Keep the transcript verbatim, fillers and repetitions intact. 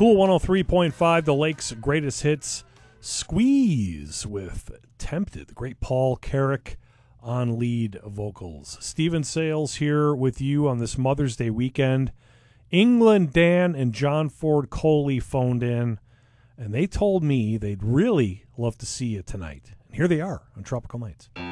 Cool one oh three point five, the Lake's greatest hits. Squeeze with Tempted. The great Paul Carrick on lead vocals. Steven Sales here with you on this Mother's Day weekend. England Dan and John Ford Coley phoned in, and they told me they'd really love to see you tonight. And here they are on Tropical Nights.